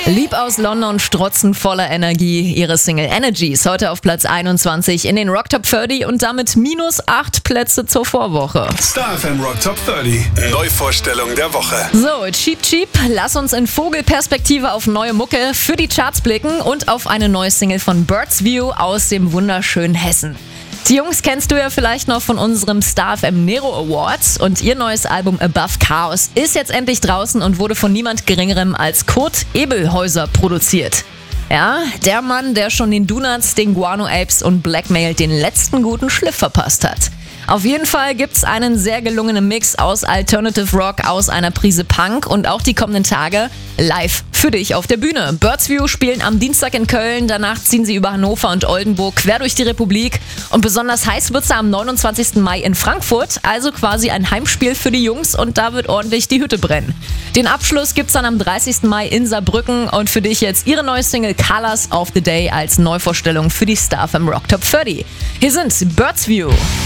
Lieb aus London strotzen voller Energie. Ihre Single Energy ist heute auf Platz 21 in den Rock Top 30 und damit minus 8 Plätze zur Vorwoche. Star FM Rock Top 30. Neuvorstellung der Woche. So, Cheap, lass uns in Vogelperspektive auf neue Mucke für die Charts blicken und auf eine neue Single von Birds View aus dem wunderschönen Hessen. Die Jungs kennst du ja vielleicht noch von unserem Star FM Nero Awards und ihr neues Album Above Chaos ist jetzt endlich draußen und wurde von niemand Geringerem als Kurt Ebelhäuser produziert. Ja, der Mann, der schon den Donuts, den Guano Apes und Blackmail den letzten guten Schliff verpasst hat. Auf jeden Fall gibt's einen sehr gelungenen Mix aus Alternative Rock, aus einer Prise Punk und auch die kommenden Tage live für dich auf der Bühne. Birds View spielen am Dienstag in Köln, danach ziehen sie über Hannover und Oldenburg quer durch die Republik und besonders heiß wird's am 29. Mai in Frankfurt, also quasi ein Heimspiel für die Jungs und da wird ordentlich die Hütte brennen. Den Abschluss gibt's dann am 30. Mai in Saarbrücken und für dich jetzt ihre neue Single Colors of the Day als Neuvorstellung für die Star FM Rock Top 30. Hier sind Birds View.